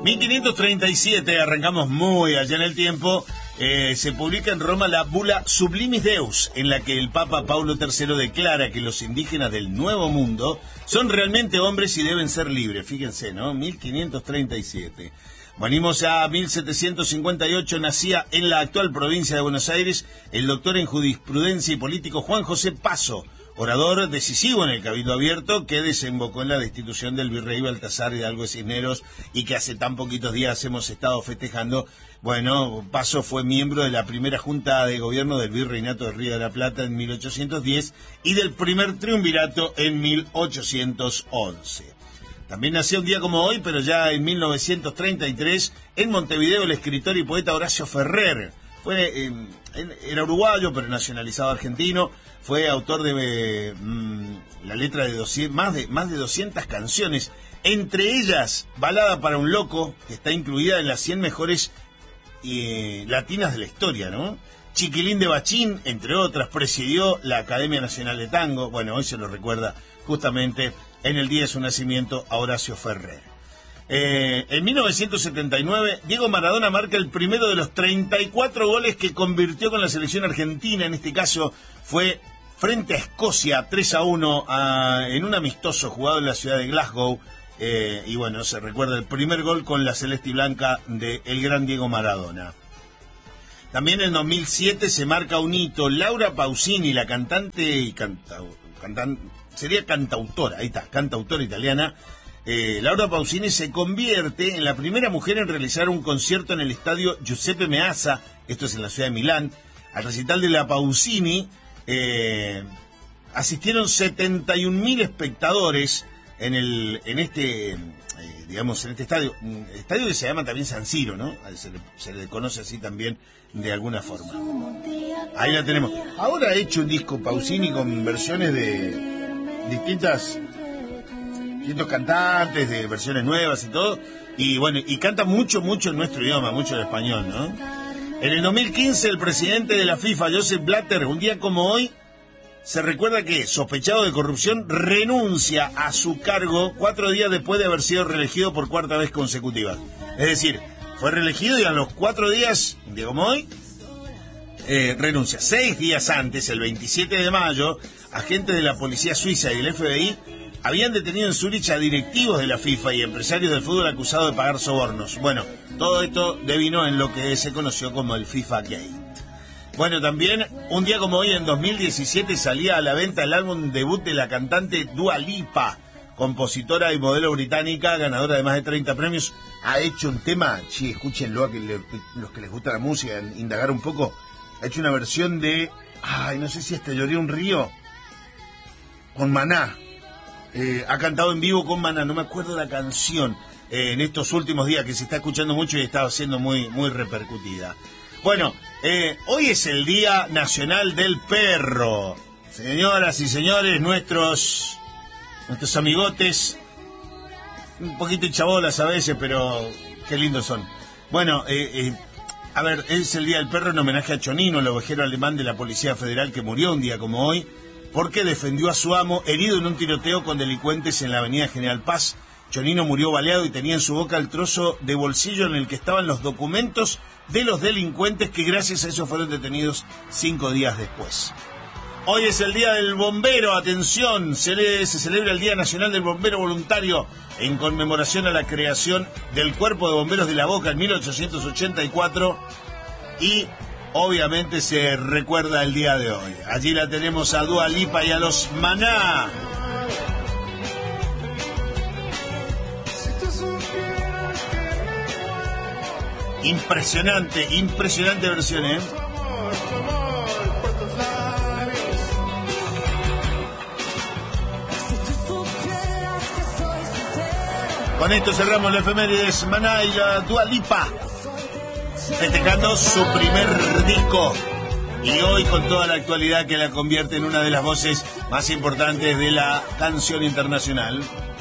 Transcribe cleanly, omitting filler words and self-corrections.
1537, arrancamos muy allá en el tiempo, se publica en Roma la Bula Sublimis Deus, en la que el Papa Paulo III declara que los indígenas del Nuevo Mundo son realmente hombres y deben ser libres. Fíjense, ¿no? 1537. Venimos a 1758, nacía en la actual provincia de Buenos Aires el doctor en jurisprudencia y político Juan José Paso, orador decisivo en el Cabildo Abierto, que desembocó en la destitución del virrey Baltasar Hidalgo de Cisneros y que hace tan poquitos días hemos estado festejando. Bueno, Paso fue miembro de la primera junta de gobierno del virreinato de Río de la Plata en 1810 y del primer triunvirato en 1811. También nació un día como hoy, pero ya en 1933, en Montevideo, el escritor y poeta Horacio Ferrer. Era uruguayo, pero nacionalizado argentino. Fue autor de la letra de más de 200 canciones, entre ellas Balada para un Loco, que está incluida en las 100 mejores latinas de la historia, ¿no? Chiquilín de Bachín, entre otras, presidió la Academia Nacional de Tango. Bueno, hoy se lo recuerda justamente en el día de su nacimiento a Horacio Ferrer. En 1979, Diego Maradona marca el primero de los 34 goles que convirtió con la selección argentina. En este caso fue frente a Escocia, 3-1, en un amistoso jugado en la ciudad de Glasgow. Y bueno, se recuerda el primer gol con la celeste y blanca del gran Diego Maradona. También en 2007 se marca un hito. Laura Pausini, la cantante y cantautora, ahí está, cantautora italiana. Laura Pausini se convierte en la primera mujer en realizar un concierto en el estadio Giuseppe Meazza, esto es en la ciudad de Milán. Al recital de la Pausini asistieron 71.000 espectadores en este estadio que se llama también San Siro, ¿no? Se le conoce así también de alguna forma. Ahí la tenemos. Ahora ha hecho un disco Pausini con versiones de distintos cantantes, de versiones nuevas y todo, y bueno, y canta mucho en nuestro idioma, mucho en español, ¿no? En el 2015 el presidente de la FIFA, Joseph Blatter, un día como hoy, se recuerda que, sospechado de corrupción, renuncia a su cargo 4 días después de haber sido reelegido por 4ª vez consecutiva. Es decir, fue reelegido y a los 4 días, un día como hoy, renuncia. 6 días antes, el 27 de mayo, agentes de la policía suiza y del FBI habían detenido en Zúrich a directivos de la FIFA y empresarios del fútbol acusados de pagar sobornos. Bueno, todo esto devino en lo que se conoció como el FIFA Gate. Bueno, también, un día como hoy, en 2017, salía a la venta el álbum debut de la cantante Dua Lipa, compositora y modelo británica, ganadora de más de 30 premios. Ha hecho un tema, sí, escúchenlo, los que les gusta la música, indagar un poco. Ha hecho una versión de, no sé si hasta lloré un río, con Maná. Ha cantado en vivo con Maná, no me acuerdo la canción, en estos últimos días, que se está escuchando mucho y está siendo muy repercutida. Bueno, hoy es el Día Nacional del Perro. Señoras y señores, nuestros amigotes, un poquito chabolas a veces, pero qué lindos son. Bueno, a ver, es el Día del Perro en homenaje a Chonino, el ovejero alemán de la Policía Federal que murió un día como hoy, porque defendió a su amo herido en un tiroteo con delincuentes en la avenida General Paz. Chonino murió baleado y tenía en su boca el trozo de bolsillo en el que estaban los documentos de los delincuentes que gracias a eso fueron detenidos 5 días después. Hoy es el Día del Bombero, atención, se celebra el Día Nacional del Bombero Voluntario en conmemoración a la creación del Cuerpo de Bomberos de La Boca en 1884 y obviamente se recuerda el día de hoy. Allí la tenemos a Dua Lipa y a los Maná. Impresionante versión, ¿eh? Con esto cerramos la efemérides. Maná y la Dua Lipa festejando su primer disco. Y hoy con toda la actualidad que la convierte en una de las voces más importantes de la canción internacional.